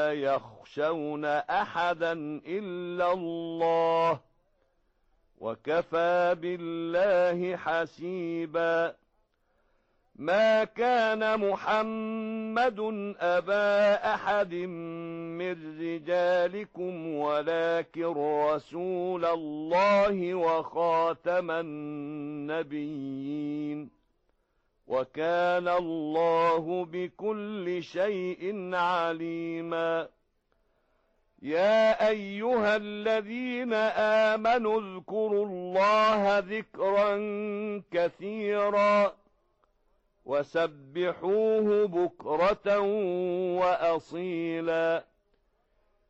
لا يخشون أحدا إلا الله، وكفى بالله حسيبا. ما كان محمد أبا أحد من رجالكم ولكن رسول الله وخاتم النبيين، وكان الله بكل شيء عليما. يا أيها الذين آمنوا اذكروا الله ذكرا كثيرا وسبحوه بكرة وأصيلا.